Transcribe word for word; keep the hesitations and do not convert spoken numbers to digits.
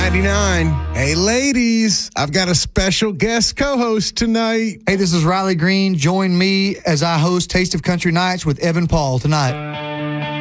ninety-nine. Hey, ladies, I've got a special guest co-host tonight. Hey, this is Riley Green. Join me as I host Taste of Country Nights with Evan Paul tonight.